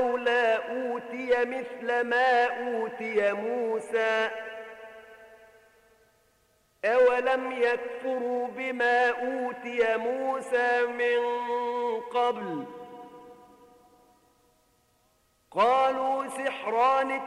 لولا أوتي مثل ما أوتي موسى أولم يكفروا بما أوتي موسى من قبل قالوا سحران